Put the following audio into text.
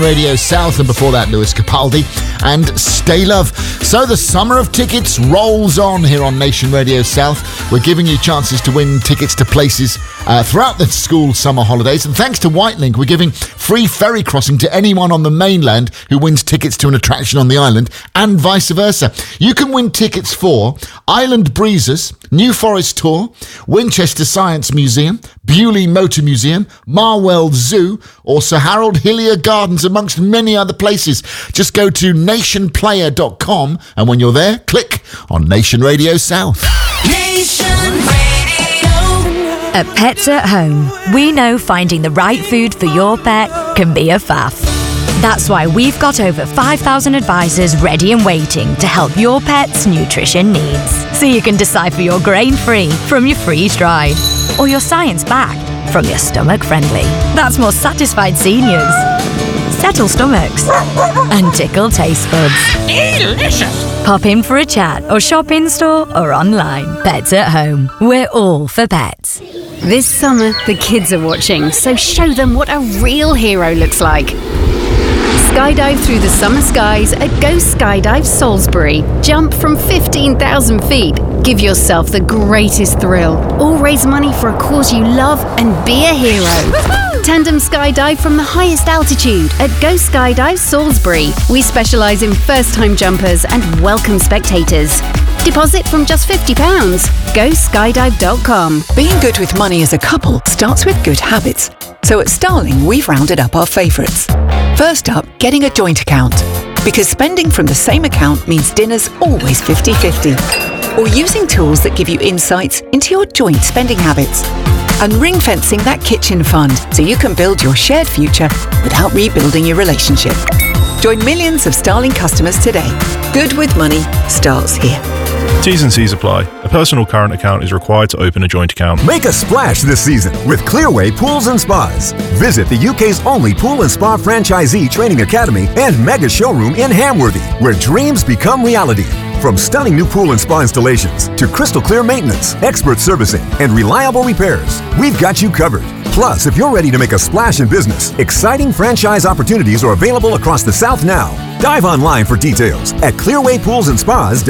Radio South, and before that Lewis Capaldi and Stay Love. So the summer of tickets rolls on here on Nation Radio South. We're giving you chances to win tickets to places throughout the school summer holidays, and thanks to Whitelink we're giving free ferry crossing to anyone on the mainland who wins tickets to an attraction on the island, and vice versa. You can win tickets for Island Breezers, New Forest Tour, Winchester Science Museum, Bewley Motor Museum, Marwell Zoo, or Sir Harold Hillier Gardens, amongst many other places. Just go to nationplayer.com, and when you're there, click on Nation Radio South. Nation Radio. At Pets at Home, we know finding the right food for your pet can be a faff. That's why we've got over 5,000 advisors ready and waiting to help your pet's nutrition needs. So you can decipher your grain-free from your freeze-dried, or your science-backed from your stomach-friendly. That's more satisfied seniors, settle stomachs, and tickle taste buds. Delicious. Pop in for a chat or shop in-store or online. Pets at Home. We're all for pets. This summer, the kids are watching, so show them what a real hero looks like. Skydive through the summer skies at Go Skydive Salisbury. Jump from 15,000 feet. Give yourself the greatest thrill. Or raise money for a cause you love and be a hero. Tandem skydive from the highest altitude at Go Skydive Salisbury. We specialise in first-time jumpers and welcome spectators. Deposit from just £50. GoSkydive.com. Being good with money as a couple starts with good habits. So at Starling, we've rounded up our favourites. First up, getting a joint account. Because spending from the same account means dinner's always 50-50. Or using tools that give you insights into your joint spending habits. And ring-fencing that kitchen fund so you can build your shared future without rebuilding your relationship. Join millions of Starling customers today. Good with money starts here. T's and C's apply. A personal current account is required to open a joint account. Make a splash this season with Clearway Pools and Spas. Visit the UK's only pool and spa franchisee training academy and mega showroom in Hamworthy, where dreams become reality. From stunning new pool and spa installations to crystal clear maintenance, expert servicing, and reliable repairs, we've got you covered. Plus, if you're ready to make a splash in business, exciting franchise opportunities are available across the South now. Dive online for details at clearwaypoolsandspas.com.